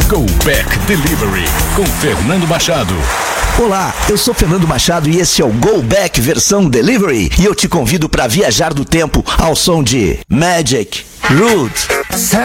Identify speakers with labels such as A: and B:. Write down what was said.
A: Go Back Delivery com Fernando Machado.
B: Olá, eu sou Fernando Machado e esse é o Go Back versão Delivery. E eu te convido para viajar do tempo ao som de Magic, Root,